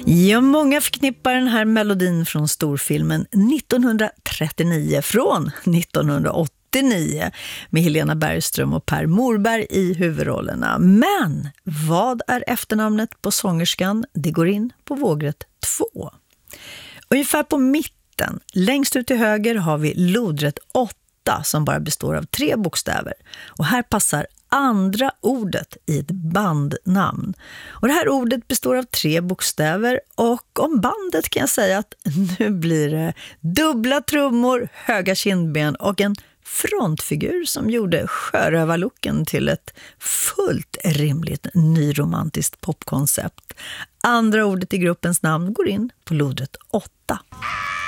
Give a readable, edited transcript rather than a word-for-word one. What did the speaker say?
Ja, många förknippar den här melodin från storfilmen 1939 från 1989 med Helena Bergström och Per Morberg i huvudrollerna. Men vad är efternamnet på sångerskan? Det går in på vågrätt 2. Ungefär på mitten, längst ut till höger, har vi lodrätt 8 som bara består av 3 bokstäver. Och här passar andra ordet i ett bandnamn. Och det här ordet består av 3 bokstäver, och om bandet kan jag säga att nu blir det dubbla trummor, höga kindben och en frontfigur som gjorde sjörövarlooken till ett fullt rimligt nyromantiskt popkoncept. Andra ordet i gruppens namn går in på lodrätt 8.